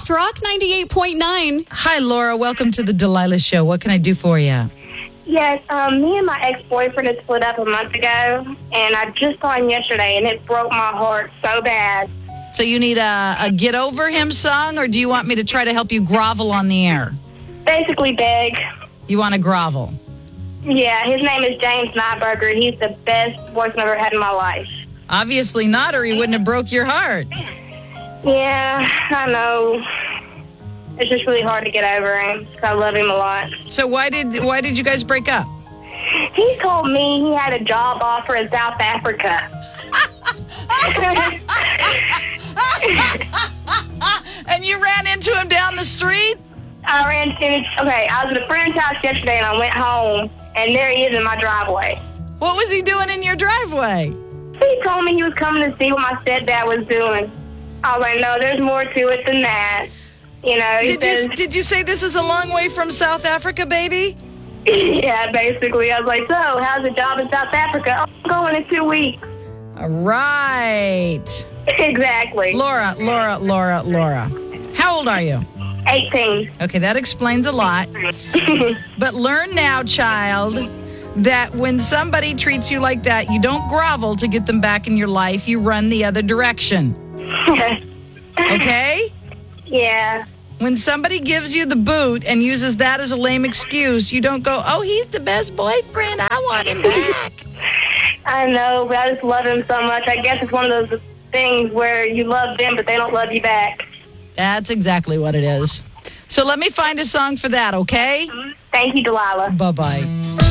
Soft Rock 98.9. Hi, Laura. Welcome to the Delilah Show. What can I do for you? Yes, me and my ex-boyfriend had split up a month ago, and I just saw him yesterday, and it broke my heart so bad. So you need a get over him song, or do you want me to try to help you grovel on the air? Basically beg. You want to grovel? Yeah, his name is James Nyberger. He's the best boyfriend I've ever had in my life. Obviously not, or he wouldn't have broke your heart. Yeah, I know. It's just really hard to get over him. I love him a lot. So why did you guys break up? He told me he had a job offer in South Africa. And you ran into him down the street? I was at a friend's house yesterday, and I went home, and there he is in my driveway. What was he doing in your driveway? He told me he was coming to see what my stepdad was doing. I was like, no, there's more to it than that. You know, Did you say this is a long way from South Africa, baby? Yeah, basically. I was like, so, how's the job in South Africa? Oh, I'm going in 2 weeks. All right. Exactly. Laura. How old are you? 18. Okay, that explains a lot. But learn now, child, that when somebody treats you like that, you don't grovel to get them back in your life. You run the other direction. Okay? Yeah. When somebody gives you the boot and uses that as a lame excuse, you don't go, oh, he's the best boyfriend. I want him back. I know, but I just love him so much. I guess it's one of those things where you love them, but they don't love you back. That's exactly what it is. So let me find a song for that, okay? Thank you, Delilah. Bye-bye.